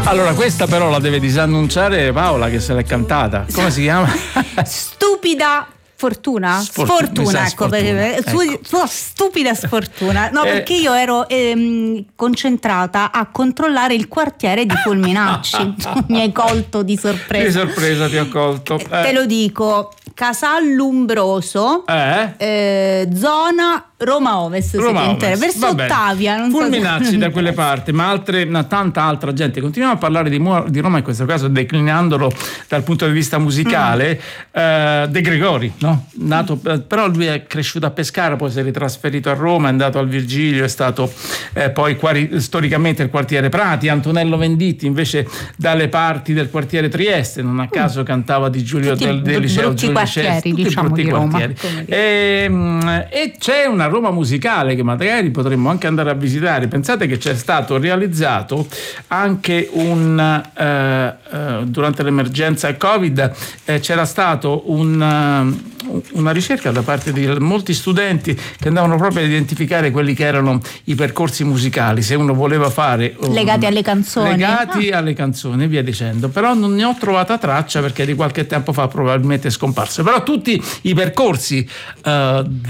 Allora, questa però la deve disannunciare Paola, che se l'è cantata. Come si chiama? Stupida Fortuna? Sfortuna, ecco, perché sua stupida sfortuna. No, perché io ero concentrata a controllare il quartiere di Fulminacci. Mi hai colto di sorpresa. Di sorpresa ti ho colto. Te lo dico, Casallumbroso, zona Roma Ovest, verso Ottavia. Non Fulminacci da quelle parti, ma tanta altra gente. Continuiamo a parlare di Roma, in questo caso declinandolo dal punto di vista musicale. De Gregori, no? Nato, però lui è cresciuto a Pescara, poi si è ritrasferito a Roma, è andato al Virgilio, è stato poi storicamente il quartiere Prati. Antonello Venditti invece dalle parti del quartiere Trieste, non a caso cantava di Giulio del Liceo Giulio quartieri, diciamo, di Roma. E c'è una Roma musicale che magari potremmo anche andare a visitare. Pensate che c'è stato realizzato anche durante l'emergenza Covid, c'era stato una ricerca da parte di molti studenti che andavano proprio a identificare quelli che erano i percorsi musicali, se uno voleva fare legati alle canzoni e via dicendo. Però non ne ho trovata traccia, perché di qualche tempo fa probabilmente è scomparso. Però tutti i percorsi